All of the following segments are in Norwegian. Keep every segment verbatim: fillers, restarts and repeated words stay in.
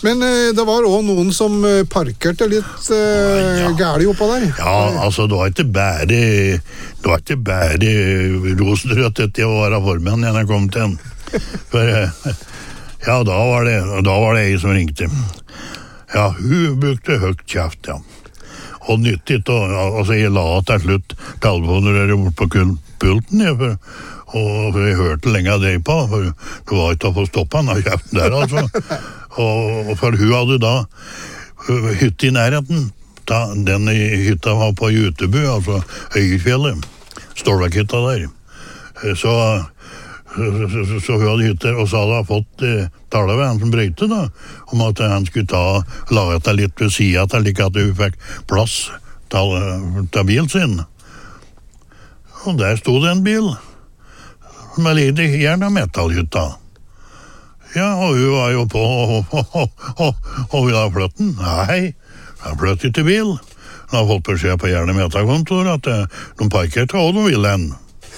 Men eh, det var også noen som eh, parkerte litt eh, ja. gærlig oppå der. Ja, altså, det var ikke bare, det var ikke bare rosenrødt etter å være formann når jeg kom til en. For, ja, da var det, da var det jeg som ringte. Ja, hun brukte høyt kjeft, ja. Og nyttigt, og altså, jeg la til slutt telefoner der bort på pulten, ja, for, og jeg hørte lenge av deg på, for det var ikke å få stoppet han av kjeften der, altså. Og, og for hun hadde da hytte i nærheten, da, den hytta var på Jutebu, altså Øyefjellet, Stålvekkhytta der. Så, så, så, så hun hadde hytter, og så hadde hun fått eh, tale ved han som brøyte da, om at han skulle ta, lage det litt ved siden til, like at hun fikk plass til, til bilen sin. Og der stod det en bil, med litt gjerne metallhytta. Ja, og hun var jo på, og, og, og, og, og ville ha flytt den. Nei, han flytt ikke bil. Han har fått beskjed på gjerne metakontor at de parkerte, og de ville den.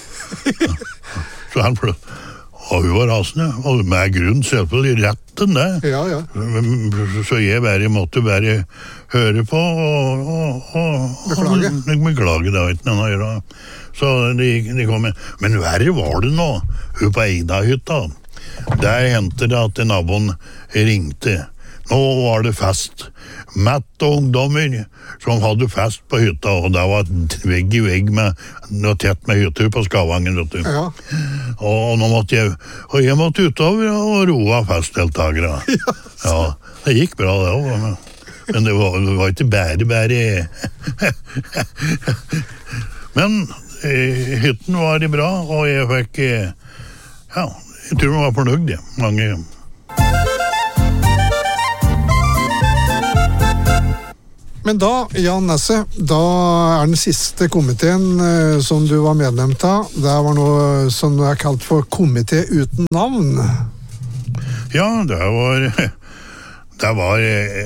Så han flytt. Og hun var rasende, og med grunn selvfølgelig retten det. Ja, ja. Så jeg bare måtte bare høre på, og, og, og beklage. Og beklage det, ikke noe å gjøre. Så de, de kom med. Men verre var det nå, hun på Eida-hytta. Der hentet det at naboen ringte. Nå var det fest. Mett og ungdommer som hadde fest på hytta, og det var vegg i vegg med noe tett med hytter på Skavangen, vet du. Ja. Og nå måtte jeg, og jeg måtte utover og roe festdeltagere. Ja. Ja, det gikk bra det også, men det var, det var ikke bare, bare. Men eh, hytten var det bra, og jeg fikk, eh, ja, jeg tror jeg var fornøyd, ja. Mange. Men da, Jan Nesse, da er den siste komiteen eh, som du var medlem av, det var noe som er kalt for komité uten navn. Ja, det var, det var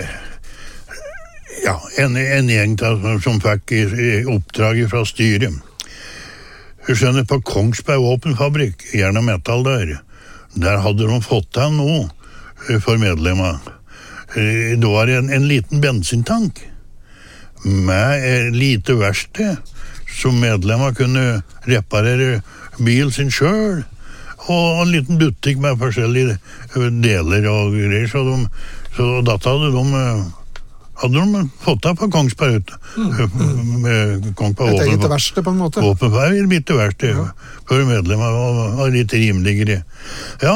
ja, en, en gjeng som fikk oppdrag fra styret. Jeg skjønner, på Kongsberg Våpenfabrikk, gjerne metall der, der hadde de fått til noe for medlemmer. Det var en, en liten bensintank med lite verksted som medlemmer kunne reparere bil sin selv, og en liten butikk med forskjellige deler og greier, så, de, så dette hadde de, hadde de fått av på Kongsberg ut. Mm. Med Kongsberg et eget verksted på en måte. Våpenberg, et lite verksted, ja. For medlemmer og, og litt rimeligere. Ja,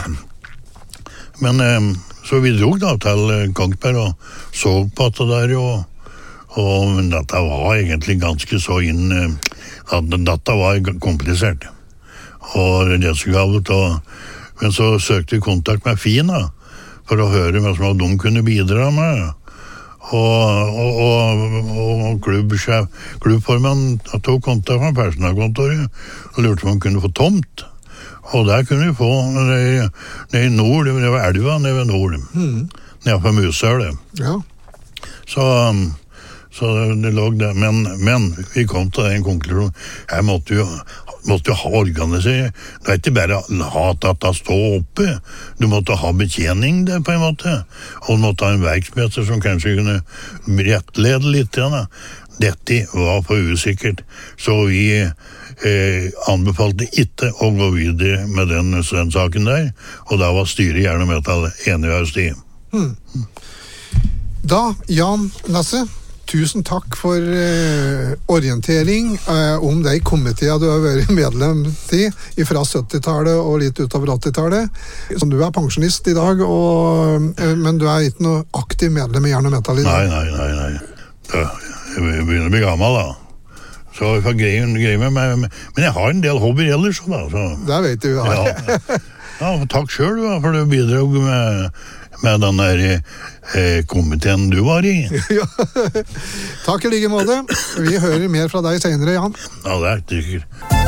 men så vi drog da til Kongsberg og så på at det der, og Og dette var egentlig ganske så inn, at dette var komplisert. Og rettsgavet, og men så søkte vi kontakt med Fina for å høre hva som de kunne bidra med. Og, og, og, og klubbsjef, klubbformen tok kontakt med personalkontoret og lurte om han kunne få tomt. Og der kunne vi få nede i nord, det var elva nede ved nord, mm. nede på Musølet. Ja. Så Så det lå der, men, men vi kom til den konklusjonen. Her måtte jo, måtte jo ha organisert. Det er ikke bare ha at det står oppe. Du måtte ha betjening der på en måte. Og du måtte ha en verksmester som kanskje kunne rettlede litt. Ja. Dette var for usikkert. Så vi eh, anbefalte ikke å gå videre med den, den saken der. Og da var styret gjerne med til enig av sti. Hmm. Da, Jan Nesse, tusen takk for eh, orientering eh, om de komiteer du har vært medlem til fra syttitallet og litt utover åttitallet. Så du er pensjonist i dag, og, eh, men du er ikke noe aktiv medlem i Jern og Metall i dag. Nei, nei, nei, nei. Da, jeg begynner å bli gammel da. Så jeg får greie, greie med meg. Men jeg har en del hobbyer ellers da. Så. Det vet du, ja. Ja, ja, takk selv da, for du bidrog med med den der eh, komiteen du var i. Ja. Takk i like måte. Vi hører mer fra deg senere, Jan. Ja, det er sikkert.